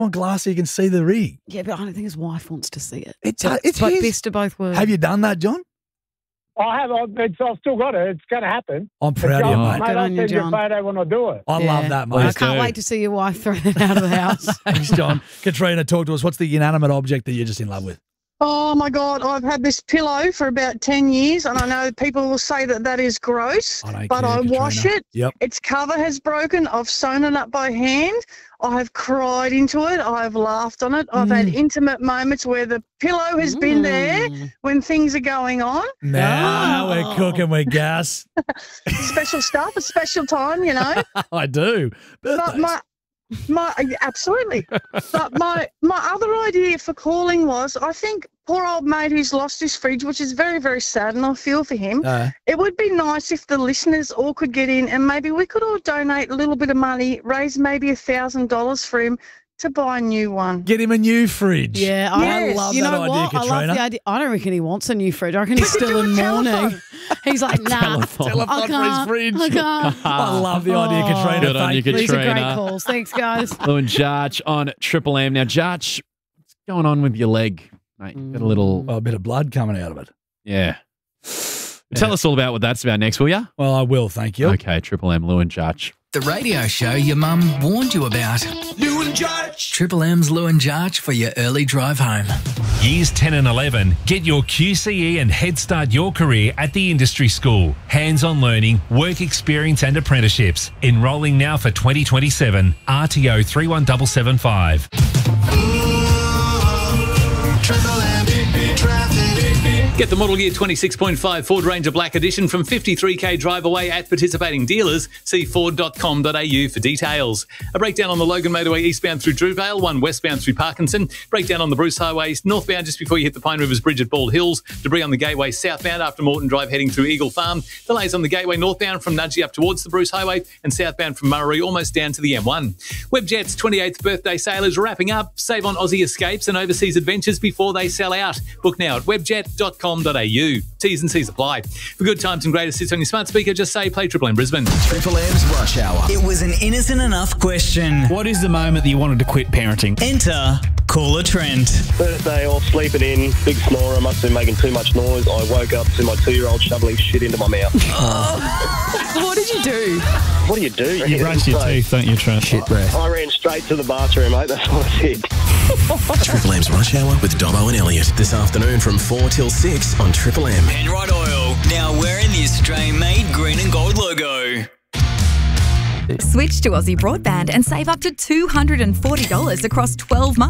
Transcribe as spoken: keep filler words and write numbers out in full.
want glass so you can see the rig. Yeah, but I don't think his wife wants to see it. It's, But- uh, it's but his. best of both worlds. Have you done that, John? I have. I've, it's, I've still got it. It's going to happen. I'm proud But of you, John, mate. Mate, Good I'll on you, send you a John. photo when I do it. I Yeah. love that, mate. I can't do. wait to see your wife throw it out of the house. Thanks, John. Katrina, talk to us. What's the inanimate object that you're just in love with? Oh, my God. I've had this pillow for about ten years, and I know people will say that that is gross, I don't but care, I Katrina. wash it. Yep. Its cover has broken. I've sewn it up by hand. I have cried into it. I have laughed on it. I've had Mm. intimate moments where the pillow has been there Mm. when things are going on. Now Oh. we're cooking with gas. Special stuff, a special time, you know. I do. But Birthdays. my, my, absolutely. But my, my other idea for calling was, I think poor old mate who's lost his fridge, which is very, very sad, and I feel for him. Uh, It would be nice if the listeners all could get in, and maybe we could all donate a little bit of money, raise maybe a thousand dollars for him to buy a new one. get him a new fridge. Yeah, I, Yes. love you that know idea, what? I Katrina. love the idea. I don't reckon he wants a new fridge. I reckon he's still in mourning. He's like, nah, Telephone. Telephone I for his can't. fridge. I can't. I love the idea, Oh. Katrina. Good on Thank you, These are great Katrina. calls. Thanks, guys. Lou and Jarch on Triple M. Now, Jarch, what's going on with your leg, mate? You've got a little, Oh, a bit of blood coming out of it. yeah. Tell us all about what that's about next, will ya? Well, I will, thank you. Okay, Triple M, Lou and Jarch. The radio show your mum warned you about. Lou and Jarch. Triple M's Lou and Jarch for your early drive home. Years ten and eleven, get your Q C E and head start your career at the industry school. Hands-on learning, work experience and apprenticeships. Enrolling now for twenty twenty-seven. R T O three one seven seven five. Get the model year twenty-six point five Ford Ranger Black Edition from fifty-three k drive away at participating dealers. See ford dot com dot a u for details. A breakdown on the Logan Motorway eastbound through Drewvale, one westbound through Parkinson. Breakdown on the Bruce Highway northbound just before you hit the Pine Rivers Bridge at Bald Hills. Debris on the Gateway southbound after Morton Drive heading through Eagle Farm. Delays on the Gateway northbound from Nudgee up towards the Bruce Highway and southbound from Murray almost down to the M one. Webjet's twenty-eighth birthday sale is wrapping up. Save on Aussie escapes and overseas adventures before they sell out. Book now at webjet dot com dot a u. T's and C's apply. For good times and greatest hits on your smart speaker, just say play Triple M Brisbane. Triple M's Rush Hour. It was an innocent enough question. What is the moment that you wanted to quit parenting? Enter Caller Trent. Thursday, I was sleeping in, big snorer, must have been making too much noise. I woke up to my two-year-old shoveling shit into my mouth. What did you do? What do you do? You brush your teeth, don't you, Trent? Shit breath. I ran straight to the bathroom, mate. That's what I did. Triple M's Rush Hour with Dobbo and Elliot this afternoon from four till six on Triple M. Penrite Oil. Now wearing the Australian-made green and gold logo. Switch to Aussie Broadband and save up to two hundred forty dollars across twelve months.